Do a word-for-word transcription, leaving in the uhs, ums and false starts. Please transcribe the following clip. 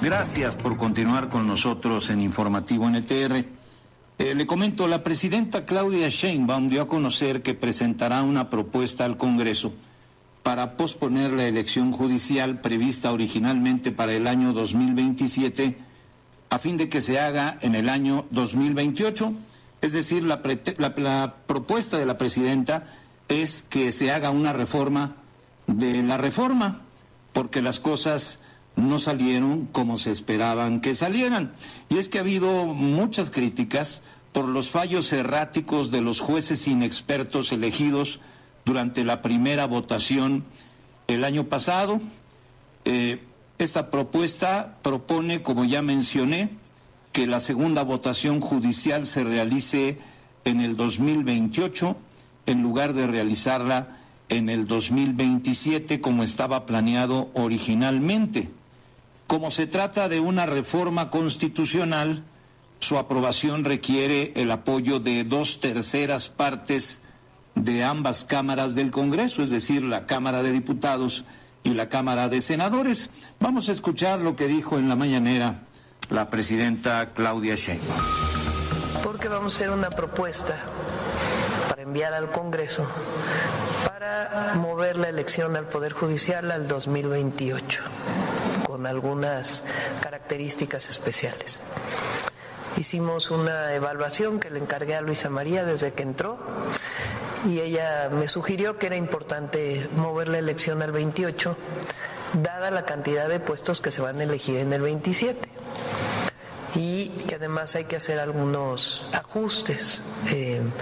Gracias por continuar con nosotros en Informativo N T R. Eh, le comento, la presidenta Claudia Sheinbaum dio a conocer que presentará una propuesta al Congreso para posponer la elección judicial prevista originalmente para el año dos mil veintisiete a fin de que se haga en el año dos mil veintiocho. Es decir, la, la, la propuesta de la presidenta es que se haga una reforma de la reforma, porque las cosas no salieron como se esperaban que salieran. Y es que ha habido muchas críticas por los fallos erráticos de los jueces inexpertos elegidos durante la primera votación el año pasado. Eh, esta propuesta propone, como ya mencioné, que la segunda votación judicial se realice en el dos mil veintiocho en lugar de realizarla en el dos mil veintisiete como estaba planeado originalmente. Como se trata de una reforma constitucional, su aprobación requiere el apoyo de dos terceras partes de ambas cámaras del Congreso, es decir, la Cámara de Diputados y la Cámara de Senadores. Vamos a escuchar lo que dijo en la mañanera la presidenta Claudia Sheinbaum. Porque vamos a hacer una propuesta para enviar al Congreso para mover la elección al Poder Judicial al dos mil veintiocho, con algunas características especiales. Hicimos una evaluación que le encargué a Luisa María desde que entró y ella me sugirió que era importante mover la elección al veintiocho, dada la cantidad de puestos que se van a elegir en el veintisiete. Y que además hay que hacer algunos ajustes. Eh,